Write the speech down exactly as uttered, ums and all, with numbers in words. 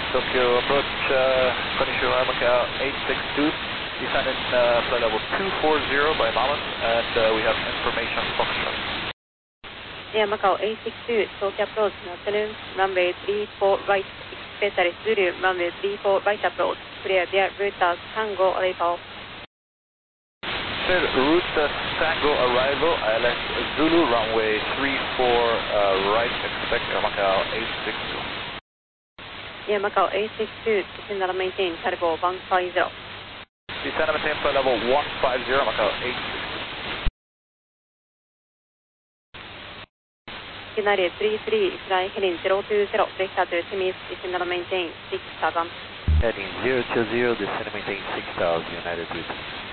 Tokyo approach, uh, Konnichiwa, Macau eight six two, descending uh, flight level two four zero by Mamas, and uh, we have information Foxtrot. Yeah, Macau eight six two, Tokyo approach, afternoon, runway three four right, expect Zulu, runway three four right approach, clear via route Tango arrival. Clear route Tango arrival, I L S Zulu, runway three four uh, right, expect Macau eight six two. Yeah, Macau eight six two, descend and maintain, cargo one five zero. Descend and maintain flight level one five zero, Macau eight six two. United three three, fly heading zero two zero, vector to Timis, descend and maintain six thousand. Heading zero two zero, descend and maintain six thousand, United three three.